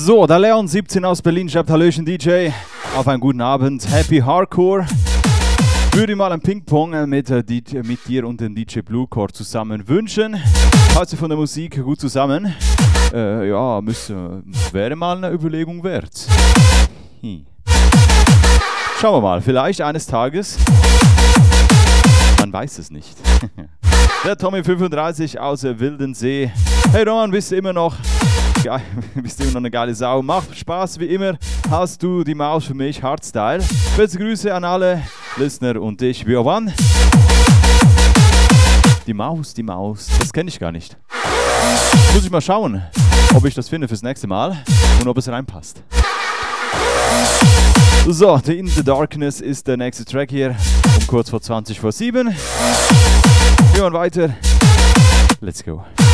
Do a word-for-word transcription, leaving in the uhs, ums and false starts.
So, der Leon siebzehn aus Berlin schreibt: Hallöchen D J, auf einen guten Abend, Happy Hardcore. Würde mal ein Ping-Pong mit, äh, die, mit dir und dem D J Bluecore zusammen wünschen. Passt von der Musik gut zusammen? Äh, ja, müsste, wäre mal eine Überlegung wert. Hm. Schauen wir mal, vielleicht eines Tages. Man weiß es nicht. Der Tommy fünfunddreißig aus Wildensee. Hey Roman, bist du immer noch... Geil, bist du immer noch eine geile Sau. Macht Spaß wie immer. Hast du die Maus für mich? Hardstyle. Beste Grüße an alle Listener und dich. Biovan. Die Maus, die Maus. Das kenne ich gar nicht. Muss ich mal schauen, ob ich das finde fürs nächste Mal und ob es reinpasst. So, The In The Darkness ist der nächste Track hier. Um kurz vor zwanzig vor sieben. Wir machen weiter. Let's go.